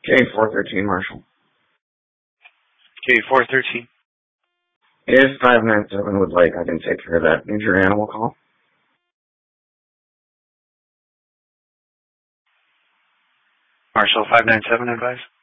K413, Marshall. K413. If 597 would like, I can take care of that injured animal call. Marshall 597, advise.